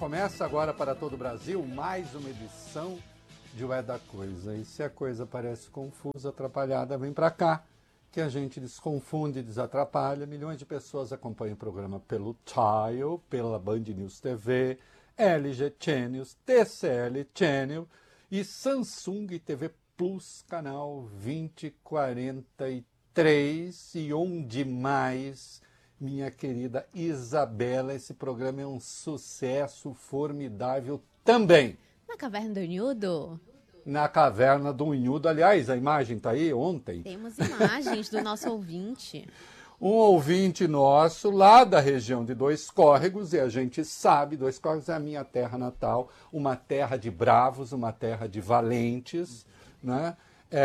Começa agora para todo o Brasil mais uma edição de O É da Coisa. E se a coisa parece confusa, atrapalhada, vem para cá, que a gente desconfunde e desatrapalha. Milhões de pessoas acompanham o programa pelo Tile, pela Band News TV, LG Channels, TCL Channel e Samsung TV Plus, canal 2043. E onde mais, minha querida Isabela, esse programa é um sucesso formidável também. Na Caverna do Unhudo? Na Caverna do Unhudo. Aliás, a imagem está aí ontem. Temos imagens do nosso ouvinte. Um ouvinte nosso lá da região de Dois Córregos, e a gente sabe, Dois Córregos é a minha terra natal, uma terra de bravos, uma terra de valentes, né?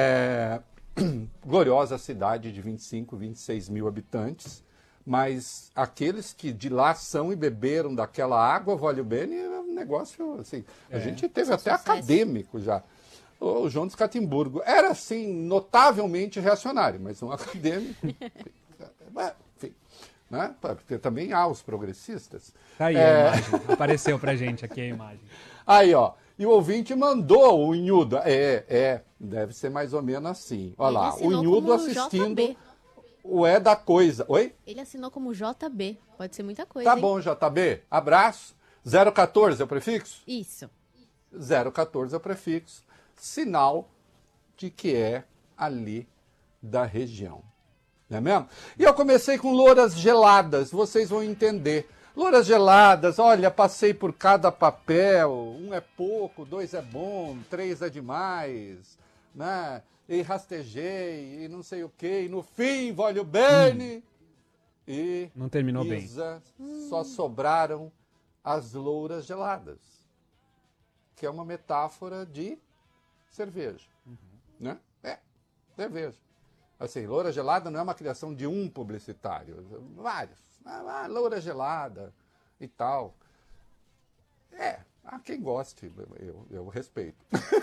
Gloriosa cidade de 25, 26 mil habitantes, mas aqueles que de lá são e beberam daquela água, vale o bem, é um negócio assim. A gente teve até acadêmico já. O João de Catimburgo era, assim, notavelmente reacionário, mas um acadêmico. Enfim, né? Porque também há os progressistas. Tá aí a imagem. Apareceu pra gente aqui a imagem. Aí, ó. E o ouvinte mandou o Unhudo. Deve ser mais ou menos assim. Olha lá, o Unhudo assistindo JB. o É da Coisa. Oi? Ele assinou como JB. Pode ser muita coisa, Tá hein? bom, JB. Abraço. 014 é o prefixo? Isso. 014 é o prefixo. Sinal de que é ali da região. Não é mesmo? E eu comecei com louras geladas, vocês vão entender. Louras geladas, olha, passei por cada papel, 1 é pouco, 2 é bom, 3 é demais, né? E rastejei, e não sei o quê, e no fim, voglio bene. E não terminou Isa, só sobraram as louras geladas, que é uma metáfora de cerveja, né? Cerveja. Assim, loura gelada não é uma criação de um publicitário, vários. Loura gelada e tal. Há quem goste, eu respeito.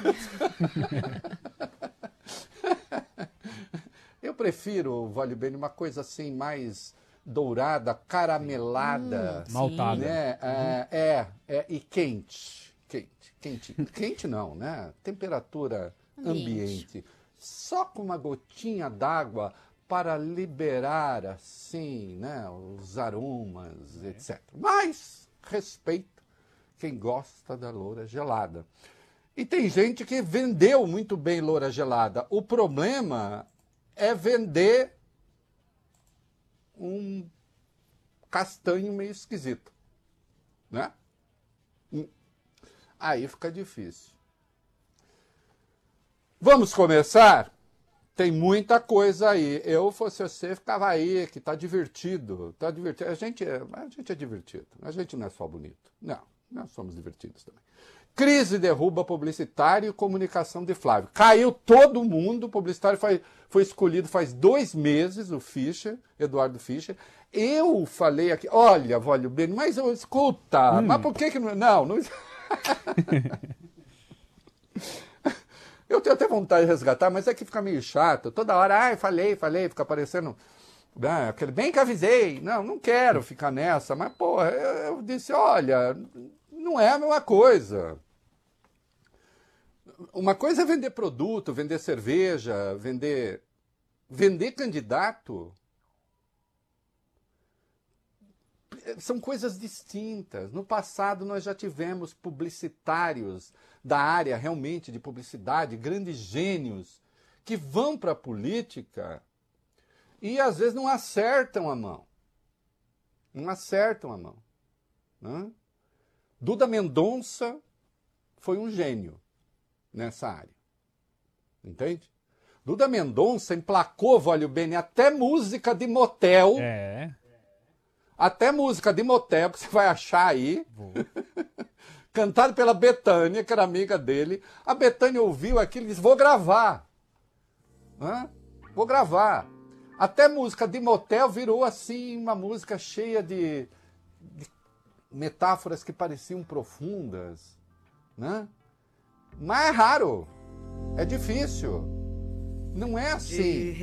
Eu prefiro, vale bem, uma coisa assim mais dourada, caramelada. Maltada. Né? E quente. Quente não, né? Temperatura ambiente. Só com uma gotinha d'água para liberar, assim, né, os aromas, etc. Mas respeito quem gosta da loura gelada. E tem gente que vendeu muito bem loura gelada. O problema é vender um castanho meio esquisito, né? Aí fica difícil. Vamos começar? Tem muita coisa aí. Eu, fosse você, ficava aí, que tá divertido. Tá divertido. A gente é divertido. A gente não é só bonito. Não, nós somos divertidos também. Crise derruba publicitário e comunicação de Flávio. Caiu todo mundo, o publicitário foi escolhido faz 2 meses, o Fischer, Eduardo Fischer. Eu falei aqui, olha, Vólio Bene, mas escuta, mas por que não... Não... Eu tenho até vontade de resgatar, mas é que fica meio chato. Toda hora, falei, fica parecendo... aquele bem que avisei. Não quero ficar nessa, mas, porra, eu disse, olha, não é a mesma coisa. Uma coisa é vender produto, vender cerveja, vender candidato. São coisas distintas. No passado nós já tivemos publicitários da área realmente de publicidade, grandes gênios, que vão para a política e às vezes não acertam a mão. Né? Duda Mendonça foi um gênio nessa área. Entende? Duda Mendonça emplacou, vale o bem, até música de motel. Até música de motel, que você vai achar aí. Cantado pela Bethânia, que era amiga dele. A Bethânia ouviu aquilo e disse, vou gravar. Vou gravar. Até música de motel virou assim uma música cheia de metáforas que pareciam profundas. Né? Mas é raro. É difícil. Não é assim.